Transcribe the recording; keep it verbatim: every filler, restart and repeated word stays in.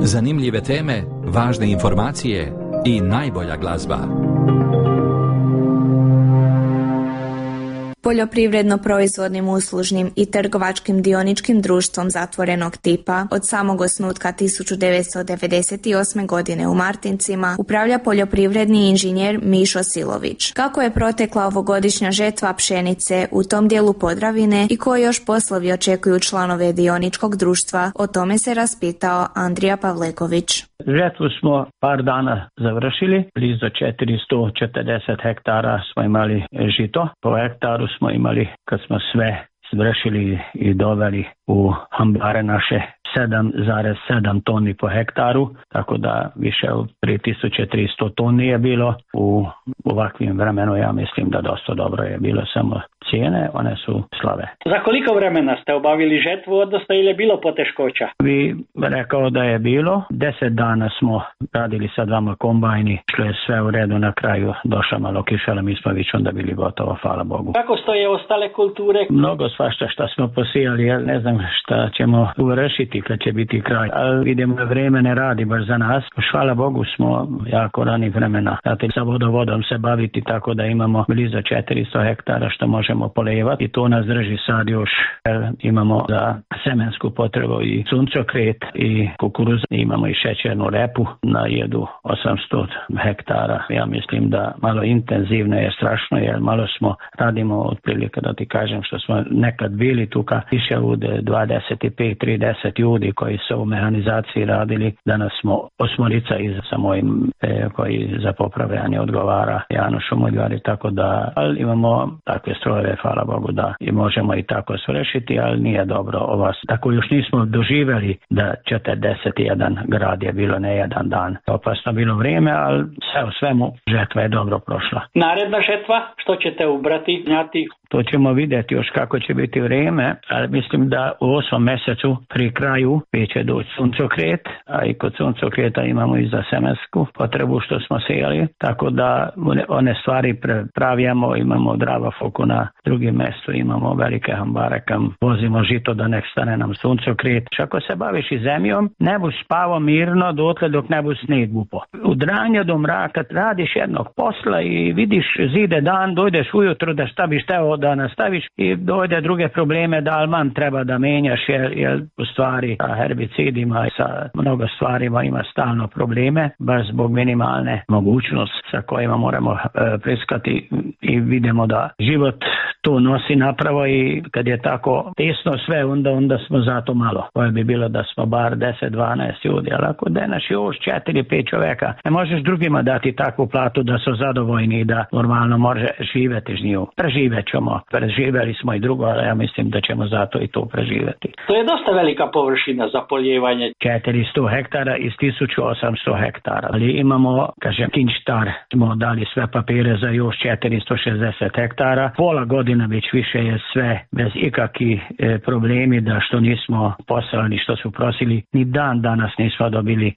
Zanimljive teme, važne informacije i najbolja glazba. Poljoprivredno-proizvodnim, uslužnim i trgovačkim dioničkim društvom zatvorenog tipa od samog osnutka tisuću devetsto devedeset osme. godine u Martincima upravlja poljoprivredni inženjer Mišo Silović. Kako je protekla ovogodišnja žetva pšenice u tom dijelu Podravine i koji još poslovi očekuju članove dioničkog društva, o tome se raspitao Andrija Pavleković. Žetvu smo par dana završili, blizu četiristo četrdeset hektara smo imali žito, po hektaru smo imali, kad smo sve završili i doveli u ambare naše, sedam zarez sedam toni po hektaru, tako da više od tri tisuće tristo toni je bilo. U ovakvim vremenu ja mislim da dosta dobro je bilo, samo cijene, one su slave. Za koliko vremena ste obavili žetvu, odnosno ili je bilo poteškoća? Vi rekao da je bilo, deset dana smo radili sa dvama kombajni, što je sve u redu, na kraju došla malo kišala, mi smo već onda bili gotovo, hvala Bogu. Kako stoje ostale kulture? Mnogo svašta što smo posijali, ja ne znam šta ćemo uvršiti kad će biti kraj, ali vidimo da vreme ne radi baš za nas. Hvala Bogu smo jako rani vremena, znate, sa vodovodom se baviti, tako da imamo blizu četiristo hektara što možemo polevati i to nas drži sad još. Imamo za semensku potrebu i suncokret i kukuruz, imamo i šećernu repu na jedu osamsto hektara. Ja mislim da malo intenzivno je strašno, jer malo smo radimo otprilike, da ti kažem, što smo nekad bili tu ka više od dvadeset pet trideset ljudi koji su u mehanizaciji radili. Danas smo osmorica i sa mojim e, koji za popravljanje odgovara Janošu Modvari, tako da ali imamo takve strojeve, hvala Bogu, da i možemo i tako svršiti, ali nije dobro ovo. Tako još nismo doživjeli da četrdeset jedan grad je bilo ne jedan dan. Opasno bilo vrijeme, ali sve u svemu žetva je dobro prošla. Naredna žetva, što ćete ubrati, njati? To ćemo vidjeti još kako će biti vrijeme, ali mislim da u osmom mjesecu pri kraju će doći suncokret, a i kod suncokreta imamo i za semensku potrebu što smo sejali, tako da one stvari pravijamo, imamo Drava Foku na drugim mjestu, imamo velike hambare kam vozimo žito da nek stane nam suncokret. Ako se baviš i zemljom, ne buš spavo mirno dotle dok ne buš snijeg upo. U dranje do mraka radiš jednog posla i vidiš zide dan, dojdeš ujutro da šta biš teo da nastaviš i dojde druge probleme da alman treba da menjaš, jer, jer u stvari sa herbicidima i sa mnogo stvarima ima stalno probleme, baš zbog minimalne mogućnosti sa kojima moramo e, priskati i vidimo da život to nosi napravo i kad je tako tesno sve, onda, onda smo zato malo. Koje bi bilo da smo bar deset dvanaest ljudi, ali ako denaš još četiri pet čovjeka, ne možeš drugima dati takvu platu da su zadovoljni i da normalno može živjeti s nju. Preživet ćemo. Preživjeli smo i drugo, ali ja mislim da ćemo zato i to preživjeti. To je dosta velika površina za poljevanje. četiristo hektara iz tisuću osamsto hektara. Ali imamo, kažem, Kinštar, smo dali sve papire za još četiristo šezdeset hektara. Pola godina već više je sve bez ikakvih e, problemi, da što nismo poslali, što su prosili, ni dan danas nismo dobili